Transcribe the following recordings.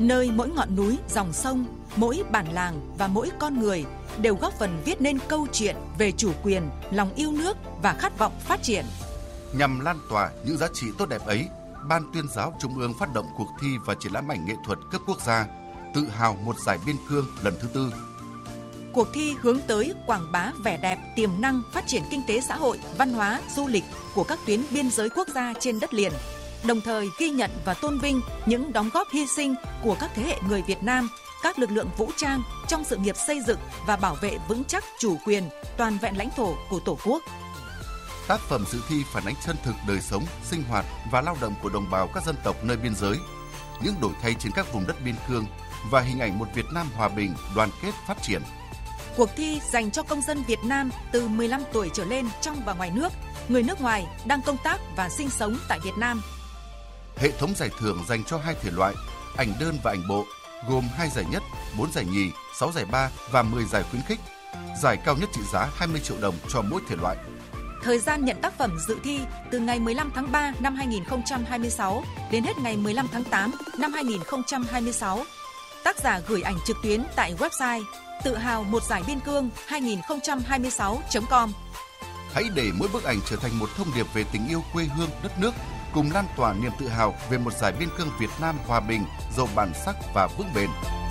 nơi mỗi ngọn núi, dòng sông, mỗi bản làng và mỗi con người đều góp phần viết nên câu chuyện về chủ quyền, lòng yêu nước và khát vọng phát triển. Nhằm lan tỏa những giá trị tốt đẹp ấy, Ban Tuyên giáo Trung ương phát động cuộc thi và triển lãm ảnh nghệ thuật cấp quốc gia Tự hào một giải biên cương lần thứ 4. Cuộc thi hướng tới quảng bá vẻ đẹp, tiềm năng phát triển kinh tế xã hội, văn hóa, du lịch của các tuyến biên giới quốc gia trên đất liền, đồng thời ghi nhận và tôn vinh những đóng góp hy sinh của các thế hệ người Việt Nam, các lực lượng vũ trang trong sự nghiệp xây dựng và bảo vệ vững chắc chủ quyền, toàn vẹn lãnh thổ của Tổ quốc. Tác phẩm dự thi phản ánh chân thực đời sống, sinh hoạt và lao động của đồng bào các dân tộc nơi biên giới, những đổi thay trên các vùng đất biên cương và hình ảnh một Việt Nam hòa bình, đoàn kết, phát triển. Cuộc thi dành cho công dân Việt Nam từ 15 tuổi trở lên trong và ngoài nước, người nước ngoài đang công tác và sinh sống tại Việt Nam. Hệ thống giải thưởng dành cho 2 thể loại, ảnh đơn và ảnh bộ, gồm 2 giải nhất, 4 giải nhì, 6 giải ba và 10 giải khuyến khích. Giải cao nhất trị giá 20 triệu đồng cho mỗi thể loại. Thời gian nhận tác phẩm dự thi từ ngày 15 tháng 3 năm 2026 đến hết ngày 15 tháng 8 năm 2026. Tác giả gửi ảnh trực tuyến tại website tự hào một giải biên cương 2026.com. Hãy để mỗi bức ảnh trở thành một thông điệp về tình yêu quê hương, đất nước, cùng lan tỏa niềm tự hào về một giải biên cương Việt Nam hòa bình, giàu bản sắc và vững bền.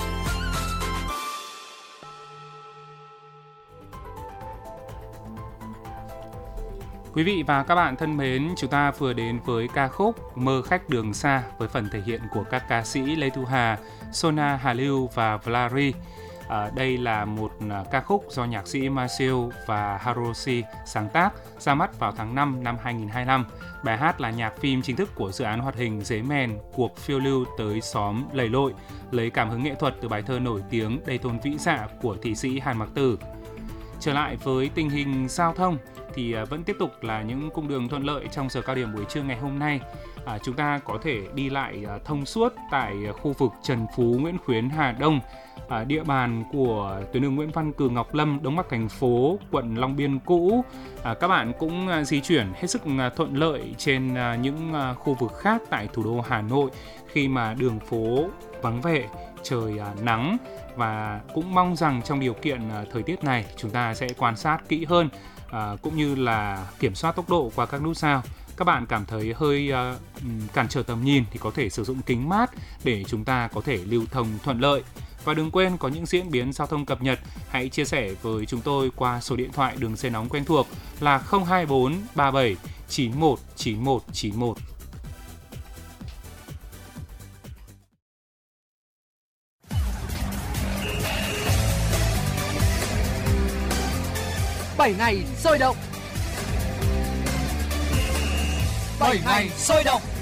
Quý vị và các bạn thân mến, chúng ta vừa đến với ca khúc Mơ khách đường xa với phần thể hiện của các ca sĩ Lê Thu Hà, Sona Hà Lưu và Vlari. Đây là một ca khúc do nhạc sĩ Maceo và Haroshi sáng tác, ra mắt vào tháng 5 năm 2025. Bài hát là nhạc phim chính thức của dự án hoạt hình Dế Mèn, cuộc phiêu lưu tới xóm Lầy Lội, lấy cảm hứng nghệ thuật từ bài thơ nổi tiếng Đầy Thôn Vĩ Dạ của thị sĩ Hàn Mặc Tử. Trở lại với tình hình giao thông thì vẫn tiếp tục là những cung đường thuận lợi trong giờ cao điểm buổi trưa ngày hôm nay. Chúng ta có thể đi lại thông suốt tại khu vực Trần Phú, Nguyễn Khuyến, Hà Đông, địa bàn của tuyến đường Nguyễn Văn Cừ, Ngọc Lâm, Đông Bắc thành phố, quận Long Biên cũ. Các bạn cũng di chuyển hết sức thuận lợi trên những khu vực khác tại thủ đô Hà Nội khi mà đường phố vắng vẻ, trời nắng. Và cũng mong rằng trong điều kiện thời tiết này chúng ta sẽ quan sát kỹ hơn cũng như là kiểm soát tốc độ qua các nút giao. Các bạn cảm thấy hơi cản trở tầm nhìn thì có thể sử dụng kính mát để chúng ta có thể lưu thông thuận lợi. Và đừng quên có những diễn biến giao thông cập nhật, hãy chia sẻ với chúng tôi qua số điện thoại đường dây nóng quen thuộc là 024 37 91 91 91. Bảy ngày sôi động. 7 ngày sôi động.